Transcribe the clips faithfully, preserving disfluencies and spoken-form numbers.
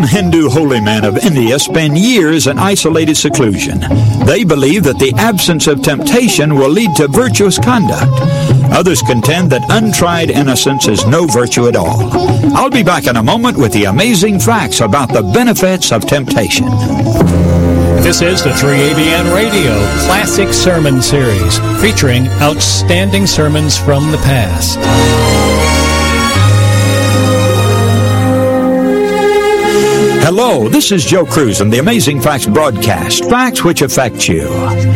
Some Hindu holy men of India spend years in isolated seclusion. They believe that the absence of temptation will lead to virtuous conduct. Others contend that untried innocence is no virtue at all. I'll be back in a moment with the amazing facts about the benefits of temptation. This is the three A B N Radio Classic Sermon Series, featuring outstanding sermons from the past. Hello, this is Joe Cruz and the Amazing Facts broadcast, facts which affect you.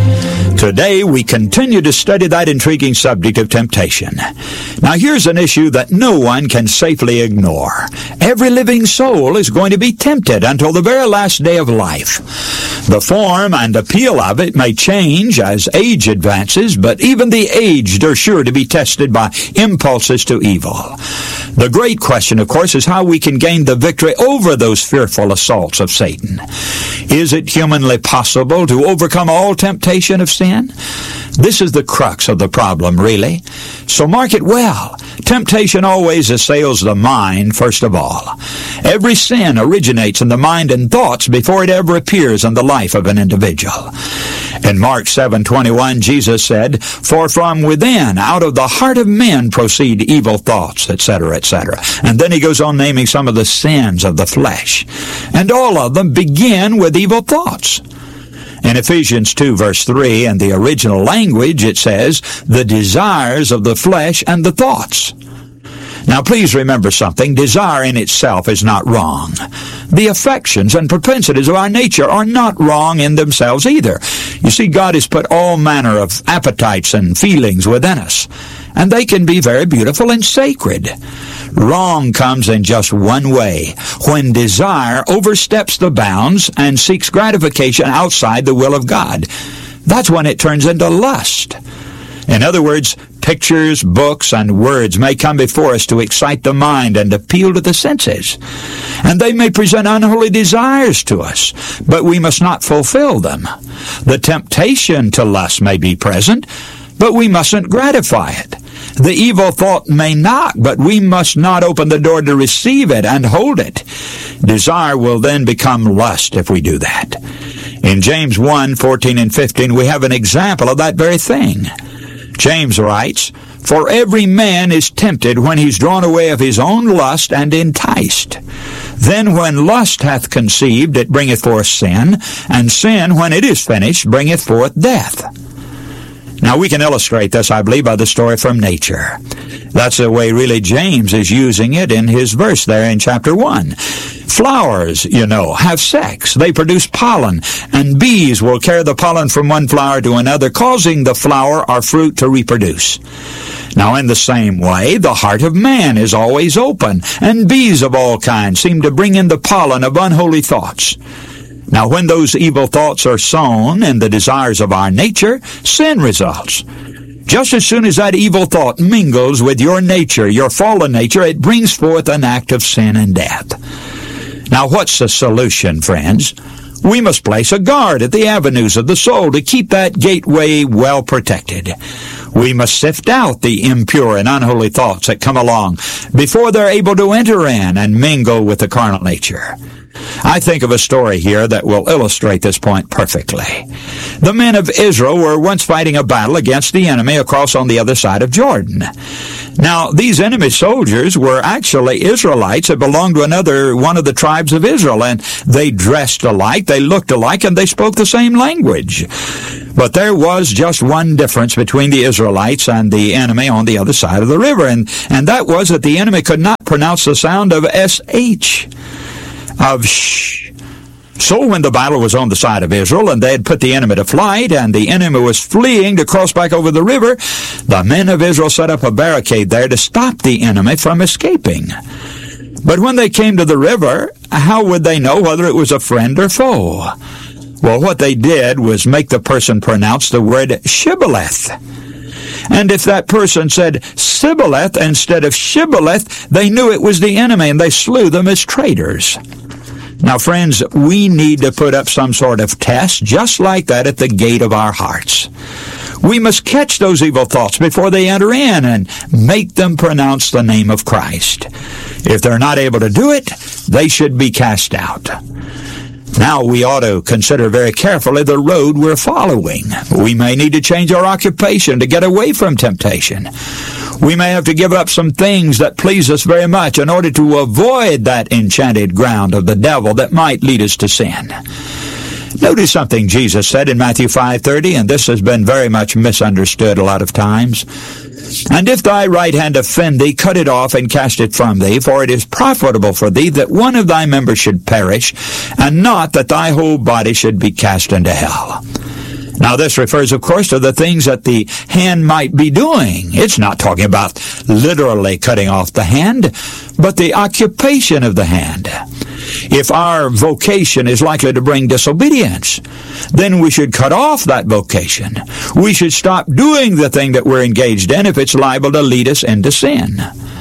Today, we continue to study that intriguing subject of temptation. Now, here's an issue that no one can safely ignore. Every living soul is going to be tempted until the very last day of life. The form and appeal of it may change as age advances, but even the aged are sure to be tested by impulses to evil. The great question, of course, is how we can gain the victory over those fearful assaults of Satan. Is it humanly possible to overcome all temptation of sin? This is the crux of the problem, really. So mark it well. Temptation always assails the mind, first of all. Every sin originates in the mind and thoughts before it ever appears in the life of an individual. In Mark seven twenty-one, Jesus said, "For from within, out of the heart of men, proceed evil thoughts," et cetera, et cetera. And then he goes on naming some of the sins of the flesh. And all of them begin with evil thoughts. In Ephesians two, verse three, in the original language, it says, "the desires of the flesh and the thoughts." Now, please remember something. Desire in itself is not wrong. The affections and propensities of our nature are not wrong in themselves either. You see, God has put all manner of appetites and feelings within us, and they can be very beautiful and sacred. Wrong comes in just one way, when desire oversteps the bounds and seeks gratification outside the will of God. That's when it turns into lust. In other words, pictures, books, and words may come before us to excite the mind and appeal to the senses. And they may present unholy desires to us, but we must not fulfill them. The temptation to lust may be present, but we mustn't gratify it. The evil thought may knock, but we must not open the door to receive it and hold it. Desire will then become lust if we do that. In James one, fourteen and fifteen, we have an example of that very thing. James writes, "For every man is tempted when he's drawn away of his own lust and enticed. Then when lust hath conceived, it bringeth forth sin, and sin, when it is finished, bringeth forth death." Now, we can illustrate this, I believe, by the story from nature. That's the way, really, James is using it in his verse there in chapter one. Flowers, you know, have sex. They produce pollen, and bees will carry the pollen from one flower to another, causing the flower or fruit to reproduce. Now, in the same way, the heart of man is always open, and bees of all kinds seem to bring in the pollen of unholy thoughts. Now, when those evil thoughts are sown in the desires of our nature, sin results. Just as soon as that evil thought mingles with your nature, your fallen nature, it brings forth an act of sin and death. Now, what's the solution, friends? We must place a guard at the avenues of the soul to keep that gateway well protected. We must sift out the impure and unholy thoughts that come along before they're able to enter in and mingle with the carnal nature. I think of a story here that will illustrate this point perfectly. The men of Israel were once fighting a battle against the enemy across on the other side of Jordan. Now, these enemy soldiers were actually Israelites that belonged to another one of the tribes of Israel, and they dressed alike, they looked alike, and they spoke the same language. But there was just one difference between the Israelites and the enemy on the other side of the river, and, and that was that the enemy could not pronounce the sound of S H, of sh. So when the battle was on the side of Israel, and they had put the enemy to flight, and the enemy was fleeing to cross back over the river, the men of Israel set up a barricade there to stop the enemy from escaping. But when they came to the river, how would they know whether it was a friend or foe? Well, what they did was make the person pronounce the word shibboleth. And if that person said Sibboleth instead of Shibboleth, they knew it was the enemy, and they slew them as traitors. Now, friends, we need to put up some sort of test just like that at the gate of our hearts. We must catch those evil thoughts before they enter in and make them pronounce the name of Christ. If they're not able to do it, they should be cast out. Now we ought to consider very carefully the road we're following. We may need to change our occupation to get away from temptation. We may have to give up some things that please us very much in order to avoid that enchanted ground of the devil that might lead us to sin. Notice something Jesus said in Matthew five thirty, and this has been very much misunderstood a lot of times. And if thy right hand offend thee, cut it off and cast it from thee, for it is profitable for thee that one of thy members should perish, and not that thy whole body should be cast into hell. Now this refers, of course, to the things that the hand might be doing. It's not talking about literally cutting off the hand, but the occupation of the hand. If our vocation is likely to bring disobedience, then we should cut off that vocation. We should stop doing the thing that we're engaged in if it's liable to lead us into sin.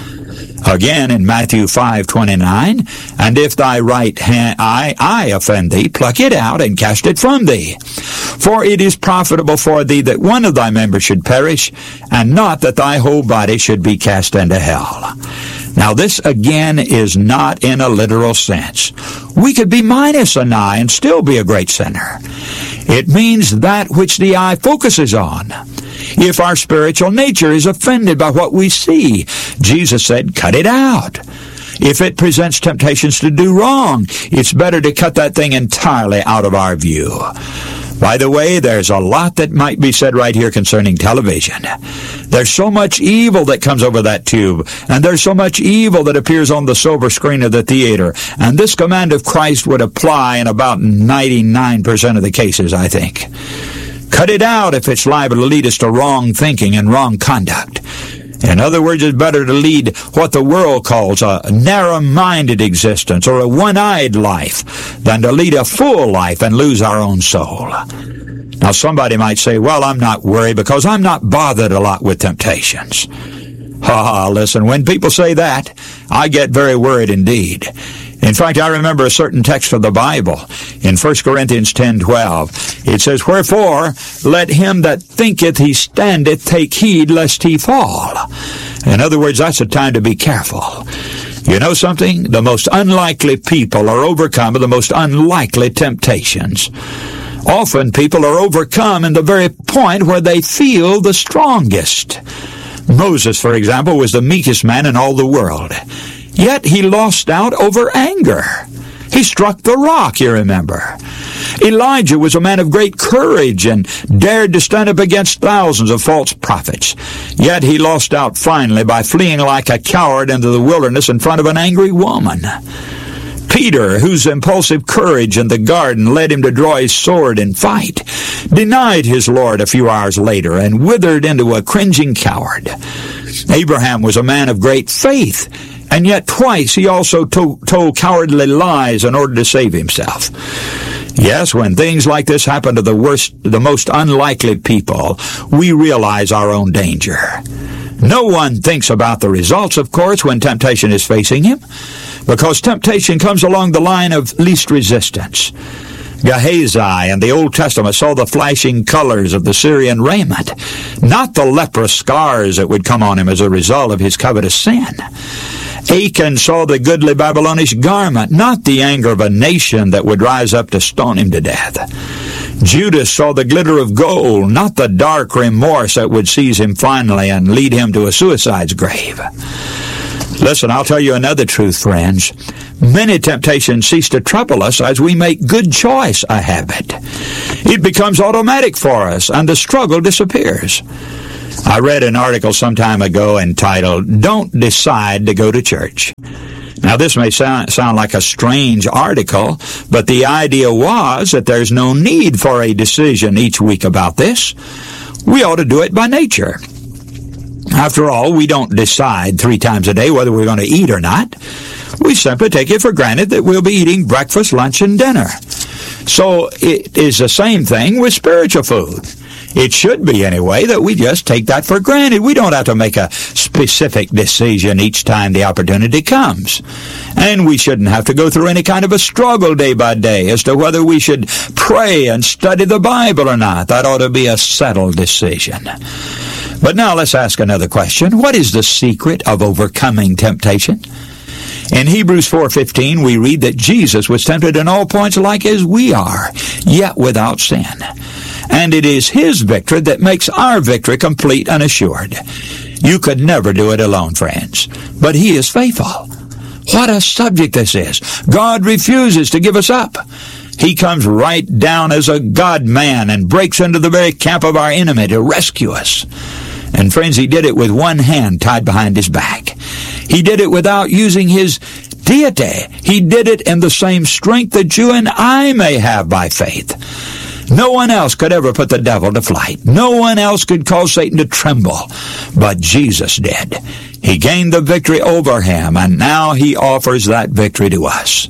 Again, in Matthew five twenty-nine, and if thy right hand, eye, eye offend thee, pluck it out and cast it from thee. For it is profitable for thee that one of thy members should perish, and not that thy whole body should be cast into hell. Now this again is not in a literal sense. We could be minus an eye and still be a great sinner. It means that which the eye focuses on. If our spiritual nature is offended by what we see, Jesus said, cut it out. If it presents temptations to do wrong, it's better to cut that thing entirely out of our view. By the way, there's a lot that might be said right here concerning television. There's so much evil that comes over that tube, and there's so much evil that appears on the silver screen of the theater, and this command of Christ would apply in about ninety-nine percent of the cases, I think. Cut it out if it's liable to lead us to wrong thinking and wrong conduct. In other words, it's better to lead what the world calls a narrow-minded existence or a one-eyed life than to lead a full life and lose our own soul. Now, somebody might say, well, I'm not worried because I'm not bothered a lot with temptations. Ha ha, listen, when people say that, I get very worried indeed. In fact, I remember a certain text of the Bible in First Corinthians ten twelve. It says, wherefore, let him that thinketh he standeth take heed lest he fall. In other words, that's a time to be careful. You know something? The most unlikely people are overcome by the most unlikely temptations. Often people are overcome in the very point where they feel the strongest. Moses, for example, was the meekest man in all the world. Yet he lost out over anger. He struck the rock, you remember. Elijah was a man of great courage and dared to stand up against thousands of false prophets. Yet he lost out finally by fleeing like a coward into the wilderness in front of an angry woman. Peter, whose impulsive courage in the garden led him to draw his sword and fight, denied his Lord a few hours later and withered into a cringing coward. Abraham was a man of great faith, and yet twice he also to- told cowardly lies in order to save himself. Yes, when things like this happen to the worst, the most unlikely people, we realize our own danger. No one thinks about the results, of course, when temptation is facing him, because temptation comes along the line of least resistance. Gehazi in the Old Testament saw the flashing colors of the Syrian raiment, not the leprous scars that would come on him as a result of his covetous sin. Achan saw the goodly Babylonish garment, not the anger of a nation that would rise up to stone him to death. Judas saw the glitter of gold, not the dark remorse that would seize him finally and lead him to a suicide's grave. Listen, I'll tell you another truth, friends. Many temptations cease to trouble us as we make good choice a habit. It becomes automatic for us, and the struggle disappears. I read an article some time ago entitled, Don't Decide to Go to Church. Now, this may sound, sound like a strange article, but the idea was that there's no need for a decision each week about this. We ought to do it by nature. After all, we don't decide three times a day whether we're going to eat or not. We simply take it for granted that we'll be eating breakfast, lunch, and dinner. So it is the same thing with spiritual food. It should be, anyway, that we just take that for granted. We don't have to make a specific decision each time the opportunity comes. And we shouldn't have to go through any kind of a struggle day by day as to whether we should pray and study the Bible or not. That ought to be a settled decision. But now let's ask another question. What is the secret of overcoming temptation? In Hebrews four fifteen, we read that Jesus was tempted in all points like as we are, yet without sin. And it is His victory that makes our victory complete and assured. You could never do it alone, friends, but He is faithful. What a subject this is. God refuses to give us up. He comes right down as a God-man and breaks into the very camp of our enemy to rescue us. And friends, He did it with one hand tied behind His back. He did it without using His deity. He did it in the same strength that you and I may have by faith. No one else could ever put the devil to flight. No one else could cause Satan to tremble. But Jesus did. He gained the victory over him, and now He offers that victory to us.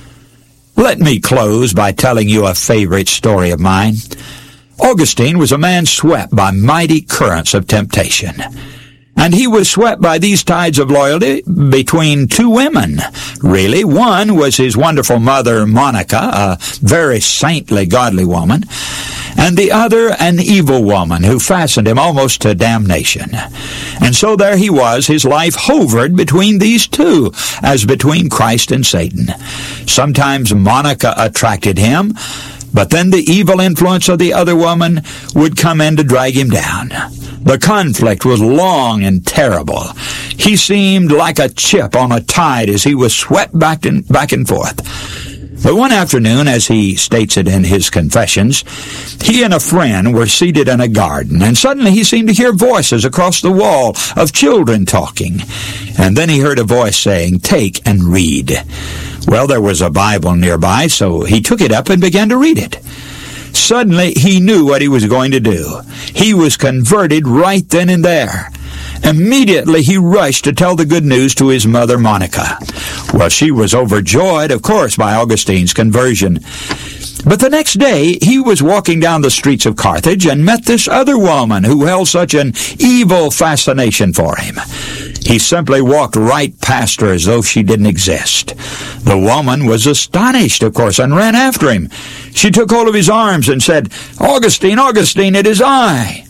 Let me close by telling you a favorite story of mine. Augustine was a man swept by mighty currents of temptation. And he was swept by these tides of loyalty between two women. Really, one was his wonderful mother, Monica, a very saintly, godly woman, and the other an evil woman who fastened him almost to damnation. And so there he was, his life hovered between these two, as between Christ and Satan. Sometimes Monica attracted him, but then the evil influence of the other woman would come in to drag him down. The conflict was long and terrible. He seemed like a chip on a tide as he was swept back and, back and forth. But one afternoon, as he states it in his confessions, he and a friend were seated in a garden, and suddenly he seemed to hear voices across the wall of children talking. And then he heard a voice saying, "Take and read." Well, there was a Bible nearby, so he took it up and began to read it. Suddenly, he knew what he was going to do. He was converted right then and there. Immediately, he rushed to tell the good news to his mother, Monica. Well, she was overjoyed, of course, by Augustine's conversion. But the next day, he was walking down the streets of Carthage and met this other woman who held such an evil fascination for him. He simply walked right past her as though she didn't exist. The woman was astonished, of course, and ran after him. She took hold of his arms and said, "Augustine, Augustine, it is I."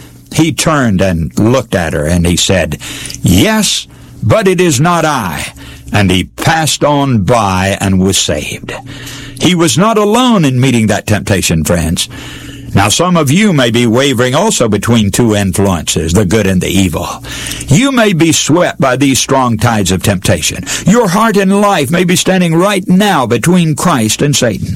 He turned and looked at her, and he said, "Yes, but it is not I." And he passed on by and was saved. He was not alone in meeting that temptation, friends. Now, some of you may be wavering also between two influences, the good and the evil. You may be swept by these strong tides of temptation. Your heart and life may be standing right now between Christ and Satan.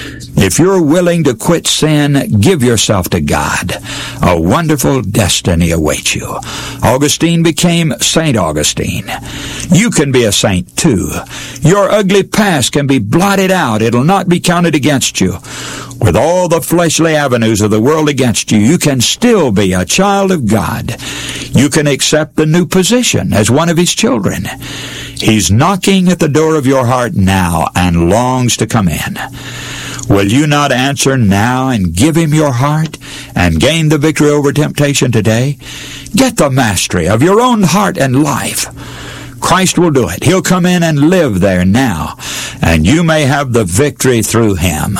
If you're willing to quit sin, give yourself to God. A wonderful destiny awaits you. Augustine became Saint Augustine. You can be a saint too. Your ugly past can be blotted out. It'll not be counted against you. With all the fleshly avenues of the world against you, you can still be a child of God. You can accept the new position as one of His children. He's knocking at the door of your heart now and longs to come in. Will you not answer now and give Him your heart and gain the victory over temptation today? Get the mastery of your own heart and life. Christ will do it. He'll come in and live there now, and you may have the victory through Him.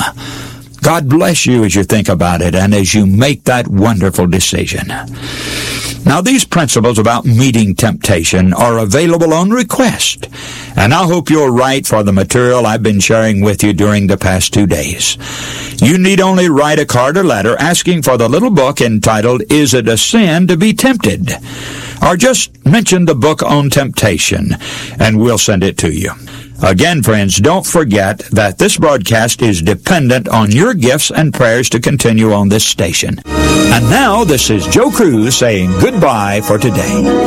God bless you as you think about it and as you make that wonderful decision. Now, these principles about meeting temptation are available on request, and I hope you'll write for the material I've been sharing with you during the past two days. You need only write a card or letter asking for the little book entitled, "Is It a Sin to Be Tempted?" Or just mention the book on temptation, and we'll send it to you. Again, friends, don't forget that this broadcast is dependent on your gifts and prayers to continue on this station. And now, this is Joe Cruz saying goodbye for today.